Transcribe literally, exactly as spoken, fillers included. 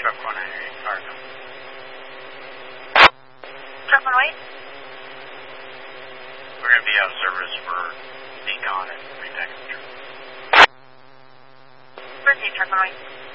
Truck one ninety-eight, Fargo. Truck one oh eight? We're going to be out of service for Decon and Repacking. Proceed, Truck one oh eight.